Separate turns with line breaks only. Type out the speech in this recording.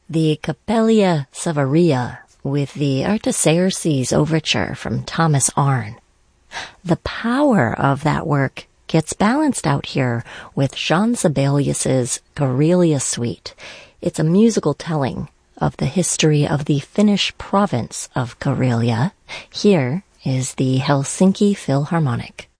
the Capella Savaria with the Artaxerxes Overture from Thomas Arne. The power of that work gets balanced out here with Jean Sibelius's Karelia Suite. It's a musical telling of the history of the Finnish province of Karelia. Here is the Helsinki Philharmonic.